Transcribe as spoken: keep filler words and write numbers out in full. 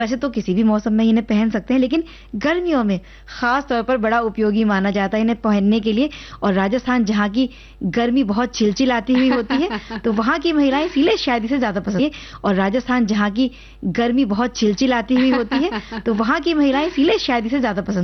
वैसे तो किसी भी मौसम में इन्हें पहन सकते हैं, लेकिन गर्मियों में खास तौर पर बड़ा उपयोगी माना जाता है इन्हें पहनने के लिए। और राजस्थान जहाँ की गर्मी बहुत चिलचिलाती हुई होती है, तो वहाँ की महिलाएं इसीलिए शायद इसे ज्यादा पसंद है। और राजस्थान जहाँ की गर्मी बहुत चिलचिलाती हुई होती है, तो वहाँ की महिलाएं इसीलिए शायद इसे ज्यादा पसंद